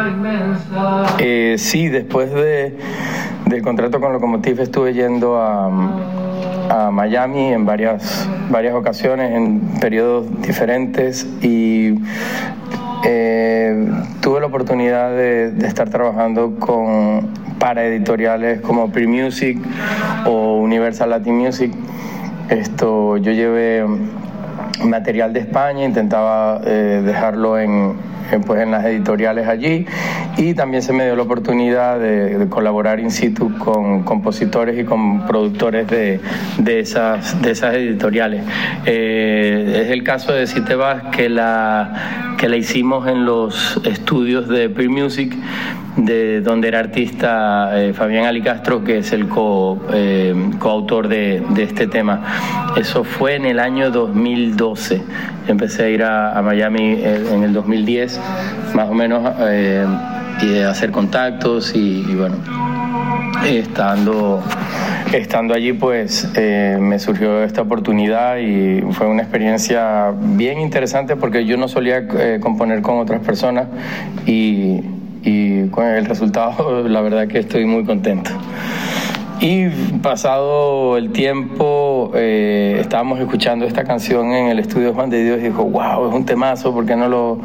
Sí, después del contrato con Lokomotiv estuve yendo a Miami en varias ocasiones, en periodos diferentes, y tuve la oportunidad de estar trabajando para editoriales como Peer Music o Universal Latin Music. Yo llevé material de España, intentaba dejarlo en las editoriales allí, y también se me dio la oportunidad de colaborar in situ con compositores y con productores de esas editoriales. Es el caso de Si Te Vas, que la hicimos en los estudios de Peer Music, de donde era artista Fabián Alicastro, que es el coautor de este tema. Eso fue en el año 2012. Empecé a ir a Miami en el 2010, más o menos, y a hacer contactos y bueno, estando allí, pues me surgió esta oportunidad y fue una experiencia bien interesante, porque yo no solía componer con otras personas, y con el resultado la verdad que estoy muy contento. Y pasado el tiempo, estábamos escuchando esta canción en el estudio Juan de Dios y dijo, wow, es un temazo, ¿por qué no lo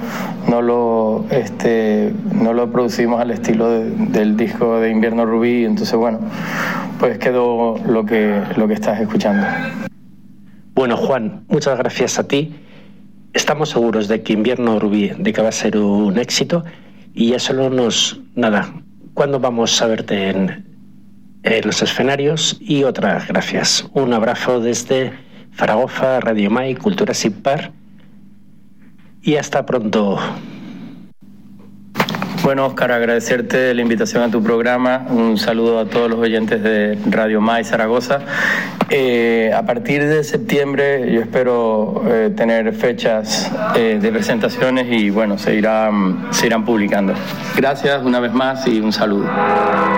producimos al estilo del disco de Invierno Rubí? Entonces, bueno, pues quedó lo que estás escuchando. Bueno, Juan, muchas gracias a ti. Estamos seguros de que Invierno Rubí va a ser un éxito, y ya solo ¿cuándo vamos a verte en los escenarios? Y otras gracias. Un abrazo desde Zaragoza, Radio Mai, Cultura Sin Par, y hasta pronto. Bueno, Óscar, agradecerte la invitación a tu programa. Un saludo a todos los oyentes de Radio Mai Zaragoza. A partir de septiembre yo espero tener fechas de presentaciones, y bueno, se irán publicando. Gracias una vez más y un saludo.